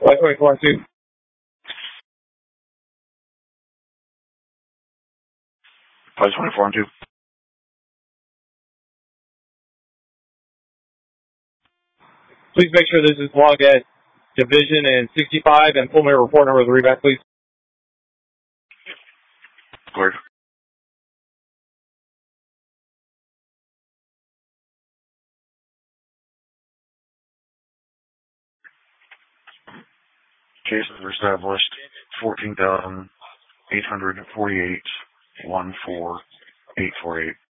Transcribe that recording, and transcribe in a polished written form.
524-2. Flight 24 on 2. Please make sure this is log at Division and 65 and pull my report number of the reback, please. Cleared. Cases were established 14,848, 14848.